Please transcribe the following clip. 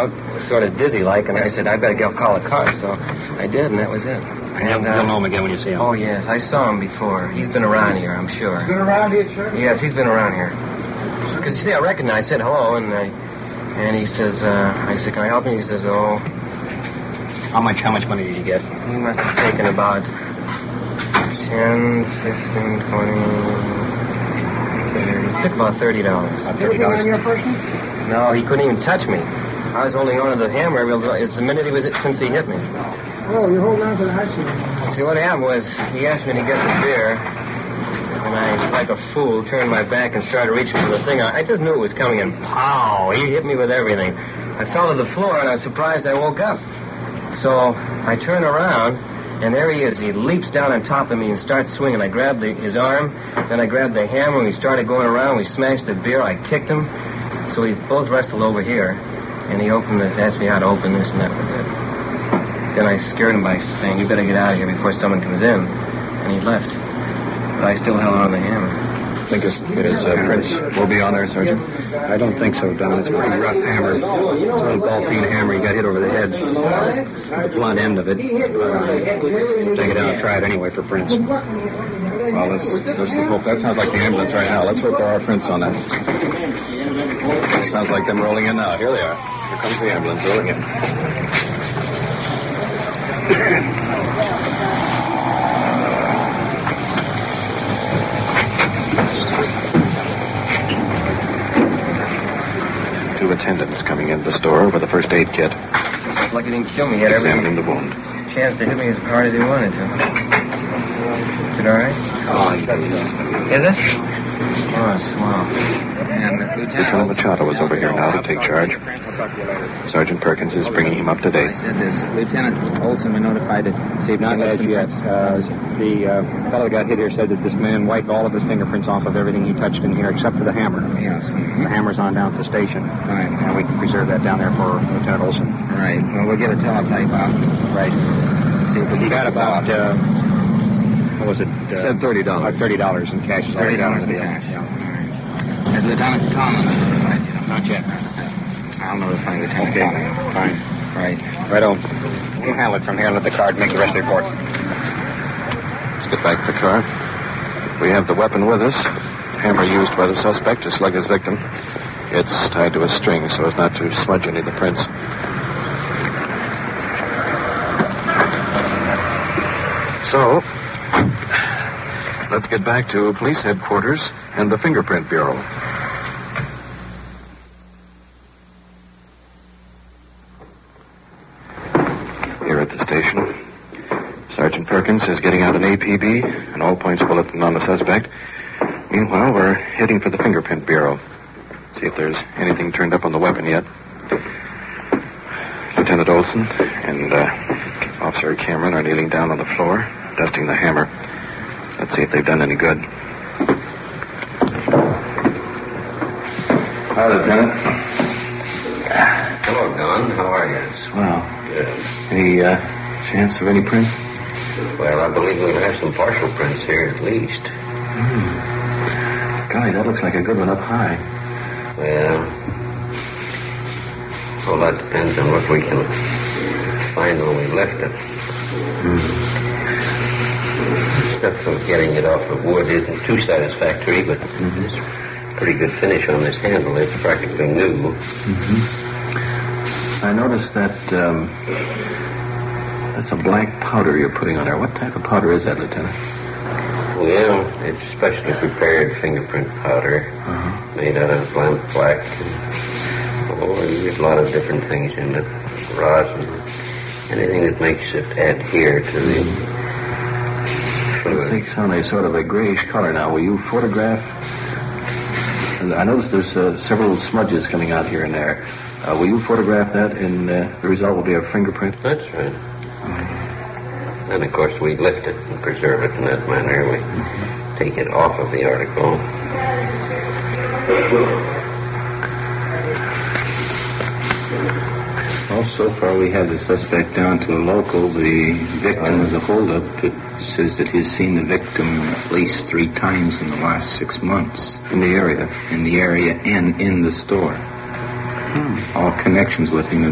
out, sort of dizzy-like, and I said, I better call a car. So I did, and that was it. And you'll know him again when you see him? Oh, yes. I saw him before. He's been around here, I'm sure. He's been around here, sir? Yes, he's been around here. Because, you see, I recognized, I said hello, and he says, I said, can I help you? He says, oh. How much money did you get? He must have taken about 10, 15, 20, 30. He took about $30. About $30 on your person? No, he couldn't even touch me. I was holding on to the hammer it's the minute since he hit me. Oh, you're holding on to the hammer. See, what happened was he asked me to get the beer, and I, like a fool, turned my back and started reaching for the thing. I just knew it was coming, and pow! He hit me with everything. I fell to the floor, and I was surprised I woke up. So I turn around, and there he is. He leaps down on top of me and starts swinging. I grabbed his arm, then I grabbed the hammer, and we started going around. We smashed the beer. I kicked him. So we both wrestled over here, and he asked me how to open this, and that was it. Then I scared him by saying, you better get out of here before someone comes in, and he left. But I still held on to the hammer. Think his prints will be on there, Sergeant? I don't think so, Don. It's a pretty rough hammer. It's an old ball-peen hammer. He got hit over the head. The blunt end of it. Take it out and try it anyway for prints. Well, let's hope. That sounds like the ambulance right now. Let's hope there are prints on that. It sounds like them rolling in now. Here they are. Here comes the ambulance rolling in. Two attendants coming into the store with a first aid kit. Like he didn't kill me. He had examining the wound. Chance to hit me as hard as he wanted to. Is it all right? Oh, Is it? Oh, swell. And Lieutenant Machado is over here now to take charge. Sergeant Perkins is bringing him up to date. I said this. Lieutenant Olson, we notified that not as yet. The fellow that got hit here said that this man wiped all of his fingerprints off of everything he touched in here except for the hammer. Yes. The hammer's on down at the station. Right. And we can preserve that down there for Lieutenant Olson. Right. Well, we'll get a teletype out. Right. See if we can got about, what was it? Said $30. $30 in cash. $30 in cash. Yeah. Has Lieutenant Conlon notified you? Not yet. I'll notify Lieutenant Okay, Conlon. fine. Right. Righto. We'll handle it from here and let the card make the rest of the report. Let's get back to the car. We have the weapon with us. Hammer used by the suspect to slug his victim. It's tied to a string so as not to smudge any of the prints. So, let's get back to police headquarters and the Fingerprint Bureau. Here at the station, Sergeant Perkins is getting out an APB, an all-points bulletin on the suspect. Meanwhile, we're heading for the Fingerprint Bureau. See if there's anything turned up on the weapon yet. Lieutenant Olson and Officer Cameron are kneeling down on the floor, dusting the hammer. Let's see if they've done any good. Hi, Lieutenant. Hello, Don. How are you? Swell. Good. Any chance of any prints? Well, I believe we'll have some partial prints here at least. Golly, that looks like a good one up high. Well, all that depends on what we can find when we left it. Stuff of getting it off of wood isn't too satisfactory, but it's a pretty good finish on this handle. It's practically new. I noticed that that's a black powder you're putting on there. What type of powder is that, Lieutenant? Well, it's specially prepared fingerprint powder made out of lamp black. There's a lot of different things in it. Rosin, anything that makes it adhere to the fluid. It takes on a sort of a grayish color now. Will you photograph? And I noticed there's several smudges coming out here and there. Will you photograph that, and the result will be a fingerprint? That's right. And, of course, we lift it and preserve it in that manner. We take it off of the article. Well, so far we have the suspect down to a local. The victim is a holdup. It says that he's seen the victim at least 3 times in the last 6 months. In the area? In the area and in the store. All connections with him